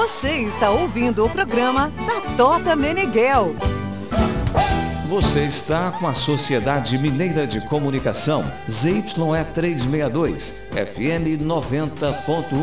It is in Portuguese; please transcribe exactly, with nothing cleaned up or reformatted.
Você está ouvindo o programa da Tota Meneghel. Você está com a Sociedade Mineira de Comunicação, Z Y E trezentos e sessenta e dois, F M noventa ponto um.